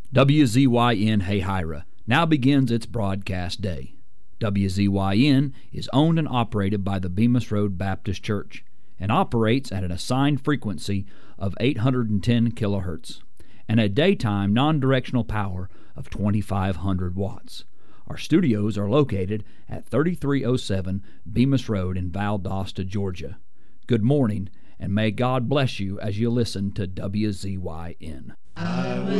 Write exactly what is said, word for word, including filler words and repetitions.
W Z Y N Hayhira now begins its broadcast day. W Z Y N is owned and operated by the Bemis Road Baptist Church and operates at an assigned frequency of eight hundred ten kilohertz and a daytime non-directional power of twenty-five hundred watts. Our studios are located at thirty-three oh seven Bemis Road in Valdosta, Georgia. Good morning, and may God bless you as you listen to W Z Y N.